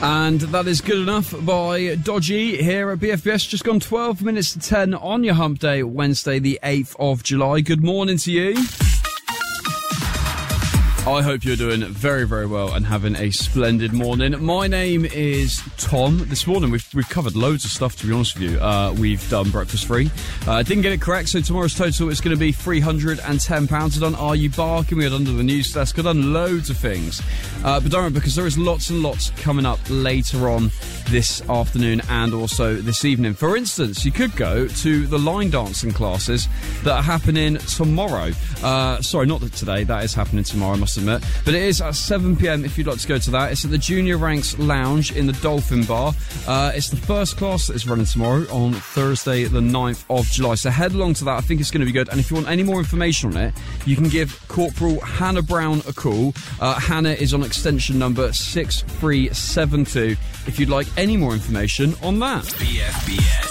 And that is good enough by Dodgy here at BFBS. Just gone 12 minutes to 10 on your hump day, Wednesday, the 8th of July. Good morning to you. I hope you're doing very, very well and having a splendid morning. My name is Tom. This morning we've covered loads of stuff, to be honest with you. We've done breakfast free. Didn't get it correct, so tomorrow's total is going to be £310. I've done Are You Barking? We had Under the News Desk. I've done loads of things. But don't worry, because there is lots and lots coming up later on this afternoon and also this evening. For instance, you could go to the line dancing classes that are happening tomorrow. Sorry, not today. That is happening tomorrow, I must admit. But it is at 7 p.m. if you'd like to go to that. It's at the Junior Ranks Lounge in the Dolphin Bar. It's the first class that is running tomorrow on Thursday, the 9th of July. So head along to that. I think it's going to be good. And if you want any more information on it, you can give Corporal Hannah Brown a call. Hannah is on extension number 6372 if you'd like any more information on that. BFBS